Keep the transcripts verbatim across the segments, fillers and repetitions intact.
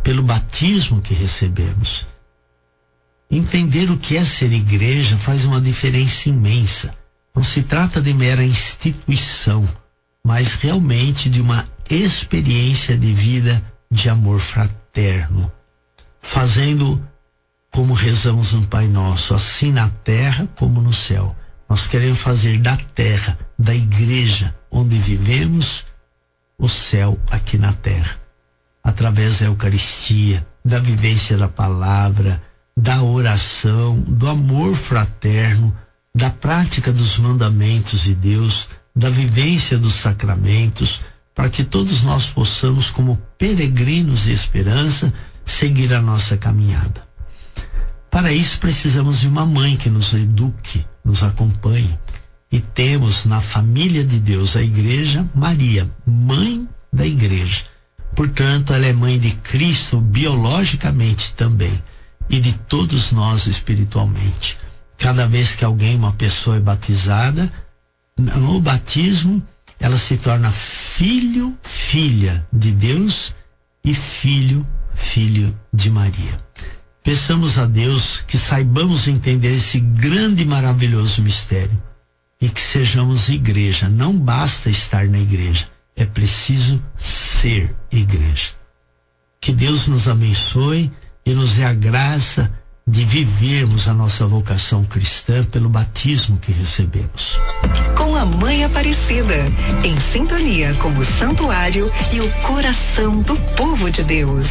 pelo batismo que recebemos. Entender o que é ser igreja faz uma diferença imensa. Não se trata de mera instituição, mas realmente de uma experiência de vida de amor fraterno, fazendo como rezamos no Pai Nosso, assim na terra como no céu. Nós queremos fazer da terra, da igreja onde vivemos, o céu aqui na terra, através da Eucaristia, da vivência da palavra, da oração, do amor fraterno, da prática dos mandamentos de Deus, da vivência dos sacramentos, para que todos nós possamos, como peregrinos de esperança, seguir a nossa caminhada. Para isso precisamos de uma mãe que nos eduque, nos acompanhe. E temos na família de Deus, a igreja, Maria, mãe da igreja. Portanto, ela é mãe de Cristo biologicamente também, e de todos nós espiritualmente. Cada vez que alguém, uma pessoa é batizada, no batismo, ela se torna filho, filha de Deus e filho, filho de Maria. Peçamos a Deus que saibamos entender esse grande e maravilhoso mistério e que sejamos igreja. Não basta estar na igreja, é preciso ser igreja. Que Deus nos abençoe e nos dê a graça de vivermos a nossa vocação cristã pelo batismo que recebemos. Com a Mãe Aparecida, em sintonia com o santuário e o coração do povo de Deus.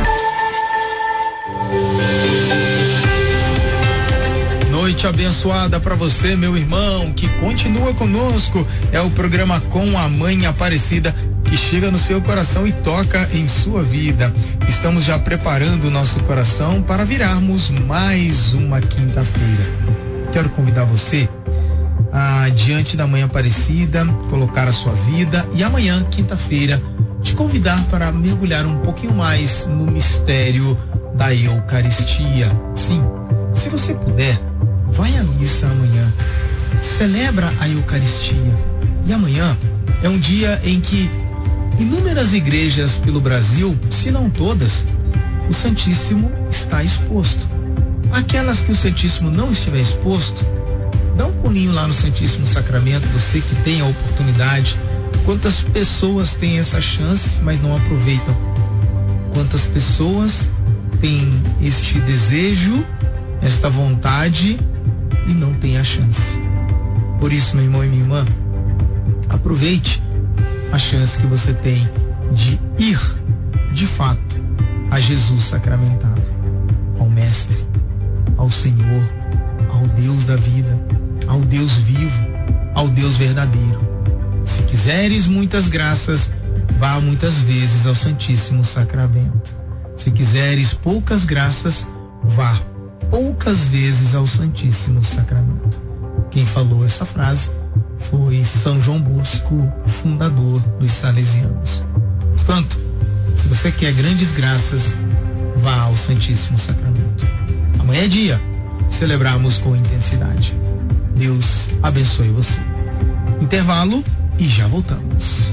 Noite abençoada para você, meu irmão, que continua conosco. É o programa Com a Mãe Aparecida, que chega no seu coração e toca em sua vida. Estamos já preparando o nosso coração para virarmos mais uma quinta-feira. Quero convidar você a, diante da Mãe Aparecida, colocar a sua vida e amanhã, quinta-feira, te convidar para mergulhar um pouquinho mais no mistério da Eucaristia. Sim, se você puder, vai à missa amanhã, celebra a Eucaristia. E amanhã é um dia em que inúmeras igrejas pelo Brasil, se não todas, o Santíssimo está exposto. Aquelas que o Santíssimo não estiver exposto, dá um pulinho lá no Santíssimo Sacramento, você que tem a oportunidade. Quantas pessoas têm essa chance, mas não aproveitam? Quantas pessoas têm este desejo, esta vontade e não têm a chance? Por isso, meu irmão e minha irmã, aproveite a chance que você tem de ir, de fato, a Jesus sacramentado, ao Mestre, ao Senhor, ao Deus da vida, ao Deus vivo, ao Deus verdadeiro. Se quiseres muitas graças, vá muitas vezes ao Santíssimo Sacramento. Se quiseres poucas graças, vá poucas vezes ao Santíssimo Sacramento. Quem falou essa frase foi São João Bosco, fundador dos Salesianos. Portanto, se você quer grandes graças, vá ao Santíssimo Sacramento. Amanhã é dia de celebrarmos com intensidade. Deus abençoe você. Intervalo e já voltamos.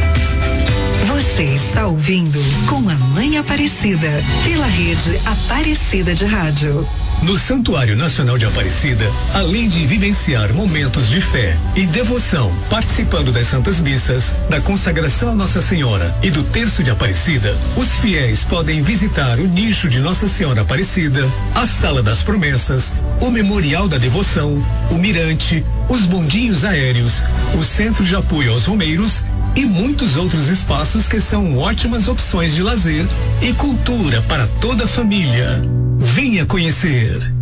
Você está ouvindo Com a Mãe Aparecida, pela rede Aparecida de Rádio. No Santuário Nacional de Aparecida, além de vivenciar momentos de fé e devoção, participando das Santas Missas, da consagração a Nossa Senhora e do Terço de Aparecida, os fiéis podem visitar o nicho de Nossa Senhora Aparecida, a Sala das Promessas, o Memorial da Devoção, o Mirante, os bondinhos aéreos, o Centro de Apoio aos Romeiros e muitos outros espaços que são ótimas opções de lazer e cultura para toda a família. Venha conhecer.